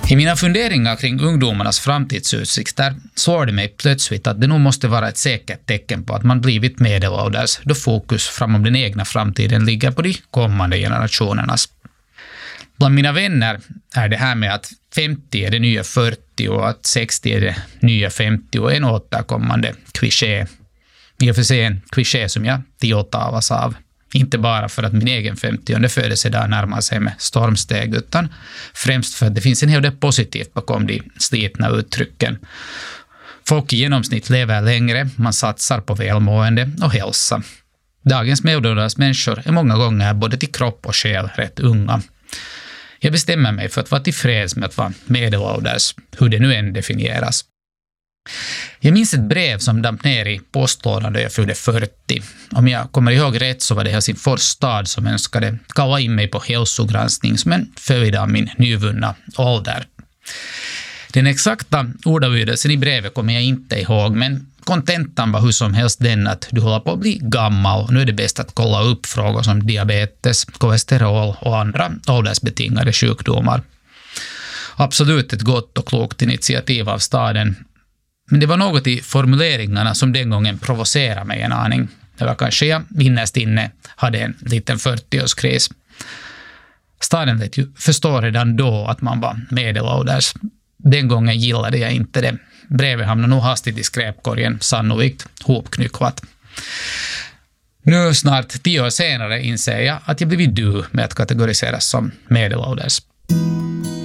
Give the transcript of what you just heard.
I mina funderingar kring ungdomarnas framtidsutsikter slår det mig plötsligt att det nog måste vara ett säkert tecken på att man blivit medelålders, då fokus framom den egna framtiden ligger på de kommande generationernas. Bland mina vänner är det här med att 50 är det nya 40 och att 60 är det nya 50 och en återkommande kliché. I och för sig en kliché som jag tilltalas av. Inte bara för att min egen 50:e födelsedag närmar sig med stormsteg, utan främst för att det finns en hel del positivt bakom de slitna uttrycken. Folk i genomsnitt lever längre, man satsar på välmående och hälsa. Dagens medelålders människor är många gånger både till kropp och själ rätt unga. Jag bestämmer mig för att vara tillfreds med att vara medelålders, hur det nu än definieras. Jag minns ett brev som damp ner i postlådan då jag fyllde 40. Om jag kommer ihåg rätt så var det Helsingfors stad som önskade kalla in mig på hälsogranskning som en följd av min nyvunna ålder. Den exakta ordalydelsen i brevet kommer jag inte ihåg, men kontentan var hur som helst den att du håller på att bli gammal och nu är det bäst att kolla upp frågor som diabetes, kolesterol och andra åldersbetingade sjukdomar. Absolut ett gott och klokt initiativ av staden. Men det var något i formuleringarna som den gången provocerade mig en aning. Det var kanske jag innerst inne hade en liten 40-årskris. Staden lät ju förstå redan då att man var medelålders. Den gången gillade jag inte det. Brevet hamnade nog hastigt i skräpkorgen, sannolikt hopknycklat. Nu snart 10 år senare inser jag att jag blivit du med att kategoriseras som medelålders.